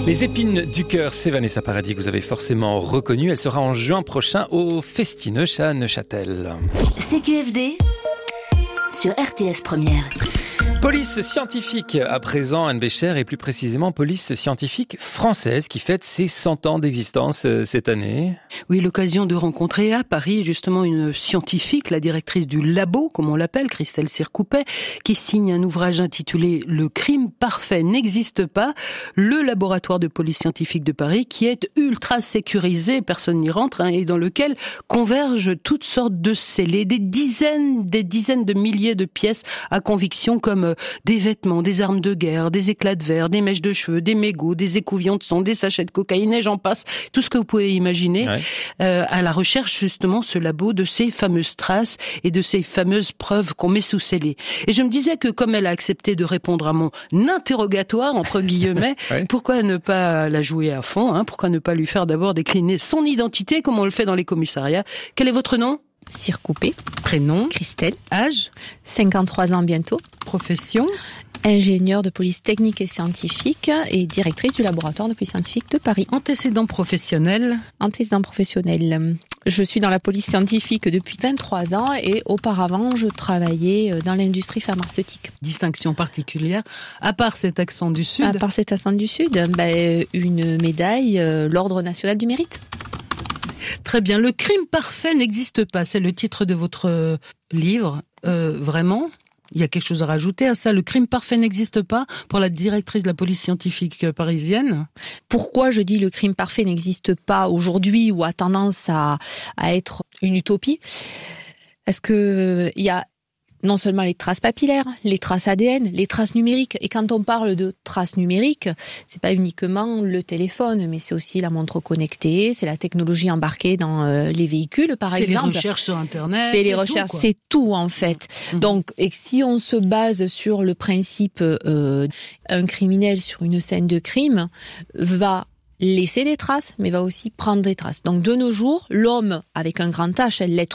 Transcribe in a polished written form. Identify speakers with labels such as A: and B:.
A: Les épines du cœur, c'est Vanessa Paradis que vous avez forcément reconnue. Elle sera en juin prochain au Festinoche à Neuchâtel.
B: CQFD sur RTS Première.
A: Police scientifique à présent, Anne Bécher, et plus précisément police scientifique française qui fête ses 100 ans d'existence cette année.
C: Oui, l'occasion de rencontrer à Paris justement une scientifique, la directrice du labo, comme on l'appelle, Christelle Circoupet, qui signe un ouvrage intitulé « Le crime parfait n'existe pas », le laboratoire de police scientifique de Paris qui est ultra sécurisé, personne n'y rentre, et dans lequel convergent toutes sortes de scellés, des dizaines de milliers de pièces à conviction comme des vêtements, des armes de guerre, des éclats de verre, des mèches de cheveux, des mégots, des écouvillons de sang, des sachets de cocaïne, et j'en passe, tout ce que vous pouvez imaginer, à la recherche justement, ce labo, de ces fameuses traces et de ces fameuses preuves qu'on met sous scellé. Et je me disais que comme elle a accepté de répondre à mon interrogatoire, entre guillemets, pourquoi ne pas la jouer à fond, pourquoi ne pas lui faire d'abord décliner son identité comme on le fait dans les commissariats. Quel est votre nom ?
D: Circoupet.
C: Prénom ?
D: Christelle.
C: Âge ?
D: 53 ans bientôt.
C: Profession ?
D: Ingénieure de police technique et scientifique et directrice du laboratoire de police scientifique de Paris.
C: Antécédent professionnel ?
D: Antécédent professionnel. Je suis dans la police scientifique depuis 23 ans et auparavant, je travaillais dans l'industrie pharmaceutique.
C: Distinction particulière, à part cet accent du Sud ?
D: À part cet accent du Sud, une médaille, l'Ordre national du mérite.
C: Très bien. Le crime parfait n'existe pas. C'est le titre de votre livre. Vraiment ? Il y a quelque chose à rajouter à ça. Le crime parfait n'existe pas pour la directrice de la police scientifique parisienne.
D: Pourquoi je dis le crime parfait n'existe pas aujourd'hui ou a tendance à être une utopie ? Parce que il y a non seulement les traces papillaires, les traces ADN, les traces numériques. Et quand on parle de traces numériques, c'est pas uniquement le téléphone, mais c'est aussi la montre connectée, c'est la technologie embarquée dans les véhicules, par exemple.
C: C'est les recherches sur Internet.
D: C'est les recherches, c'est tout en fait. Donc, et si on se base sur le principe, un criminel sur une scène de crime va laisser des traces, mais va aussi prendre des traces. Donc de nos jours, l'homme, avec un grand H, l'être